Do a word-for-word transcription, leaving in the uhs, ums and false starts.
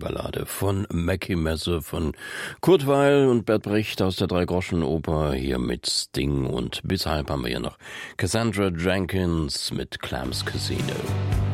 Ballade von Mackie Messe, von Kurt Weill und Bert Brecht aus der Dreigroschenoper, hier mit Sting, und bis halb haben wir hier noch Cassandra Jenkins mit Clams Casino.